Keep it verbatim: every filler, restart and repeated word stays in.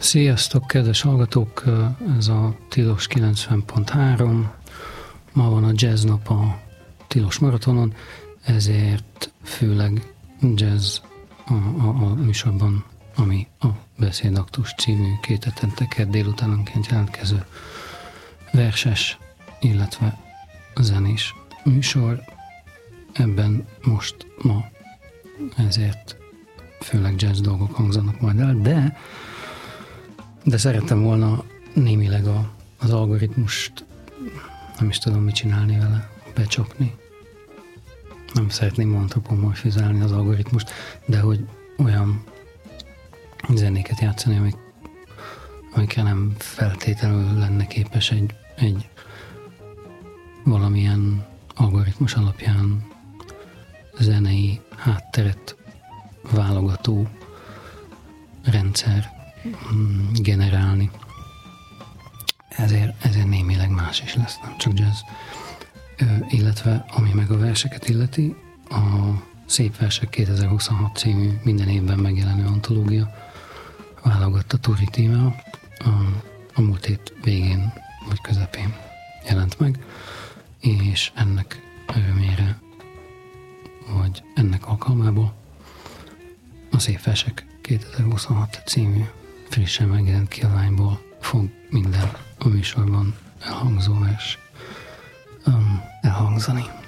Sziasztok, kedves hallgatók! Ez a Tilos kilencven pont három. Ma van a jazz nap a Tilos maratonon, ezért főleg jazz a, a, a műsorban, ami a Beszédaktus című két hetente kedd délutánonként jelentkező verses, illetve zenés műsor. Ebben most ma ezért főleg jazz dolgok hangzanak majd el, de de szerettem volna némileg a, az algoritmust, nem is tudom, mit csinálni vele, becsapni. Nem szeretném antropomorfizálni az algoritmust, de hogy olyan zenéket játszani, amik, amikre nem feltétlenül lenne képes egy, egy valamilyen algoritmus alapján zenei hátteret válogató rendszer generálni. Ezért, ezért némileg más is lesz, nem csak jazz. Ö, illetve, ami meg a verseket illeti, a Szép Versek kétezer-huszonhat című minden évben megjelenő antológia válogatta Turi Tímea a, a múlt hét végén vagy közepén jelent meg, és ennek örömére, vagy ennek alkalmából a Szép Versek kétezer-huszonhat című frissen megjelent kiadványból fog minden a műsorban elhangzó vers um, elhangzani.